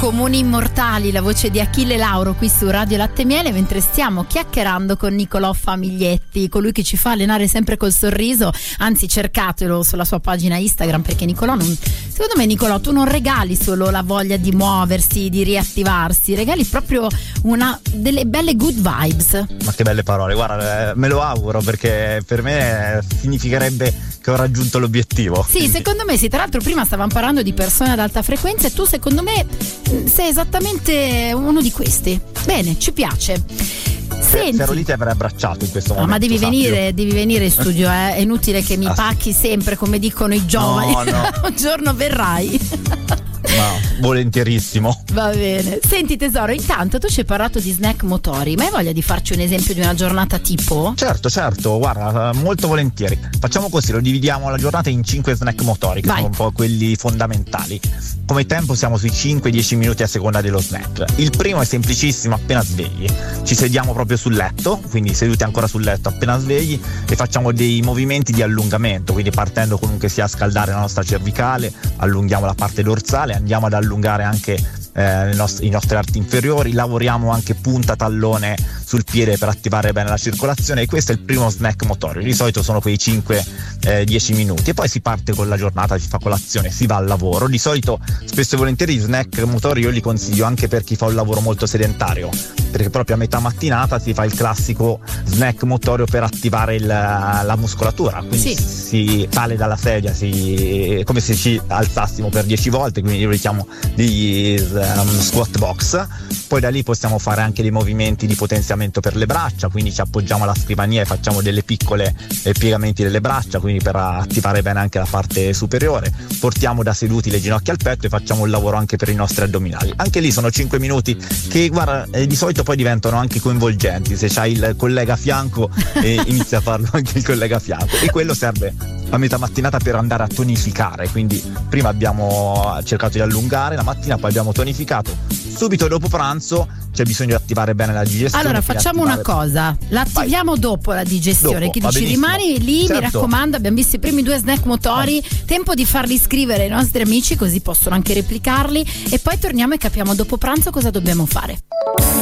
Comuni Immortali, la voce di Achille Lauro qui su Radio Latte Miele, mentre stiamo chiacchierando con Nicolò Famiglietti, colui che ci fa allenare sempre col sorriso. Anzi, cercatelo sulla sua pagina Instagram, perché Nicolò secondo me, Nicolò, tu non regali solo la voglia di muoversi, di riattivarsi, regali proprio delle belle good vibes. Ma che belle parole, guarda, me lo auguro, perché per me significherebbe che ho raggiunto l'obiettivo. Sì, secondo me sì. Tra l'altro prima stavamo parlando di persone ad alta frequenza e tu secondo me sei esattamente uno di questi. Bene, ci piace. Senti, se ero lì ti avrei abbracciato in questo momento. Ma devi venire in studio, è inutile che mi pacchi sempre come dicono i giovani. No. Un giorno verrai. Ma volentierissimo. Va bene. Senti tesoro, intanto tu ci hai parlato di snack motori, ma hai voglia di farci un esempio di una giornata tipo? Certo, guarda, molto volentieri. Facciamo così, lo dividiamo la giornata in 5 snack motori, che sono un po' quelli fondamentali. Come tempo siamo sui 5-10 minuti a seconda dello snack. Il primo è semplicissimo, appena svegli. Ci sediamo proprio sul letto, quindi seduti ancora sul letto appena svegli, e facciamo dei movimenti di allungamento, quindi partendo comunque sia a scaldare la nostra cervicale, allunghiamo la parte dorsale, andiamo ad allungare anche i nostri arti inferiori, lavoriamo anche punta tallone sul piede per attivare bene la circolazione, e questo è il primo snack motorio. Di solito sono quei 5-10 minuti, e poi si parte con la giornata, si fa colazione, si va al lavoro. Di solito spesso e volentieri gli snack motori io li consiglio anche per chi fa un lavoro molto sedentario, perché proprio a metà mattinata si fa il classico snack motorio per attivare la muscolatura, quindi si sale dalla sedia, come se ci alzassimo per 10 volte, quindi io li chiamo degli squat box. Poi da lì possiamo fare anche dei movimenti di potenziamento per le braccia, quindi ci appoggiamo alla scrivania e facciamo delle piccole piegamenti delle braccia, quindi per attivare bene anche la parte superiore. Portiamo da seduti le ginocchia al petto e facciamo un lavoro anche per i nostri addominali. Anche lì sono 5 minuti che, guarda, di solito poi diventano anche coinvolgenti. Se c'hai il collega a fianco inizia a farlo anche il collega a fianco, e quello serve a metà mattinata per andare a tonificare. Quindi prima abbiamo cercato di allungare la mattina, poi abbiamo tonificato. Subito dopo pranzo c'è bisogno di attivare bene la digestione. Allora facciamo una cosa, l'attiviamo dopo la digestione. Che dici, rimani lì, certo. Mi raccomando, abbiamo visto i primi 2 snack motori, tempo di farli scrivere ai nostri amici, così possono anche replicarli, e poi torniamo e capiamo dopo pranzo cosa dobbiamo fare.